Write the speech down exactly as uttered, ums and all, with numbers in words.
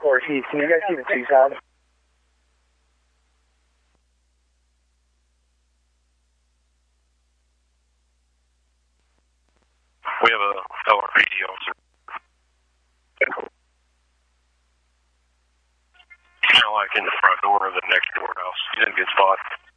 or east. Can you guys see the Seaside? We have a L R P D officer. Kind of like in the front door of the next courthouse. He's in a good spot.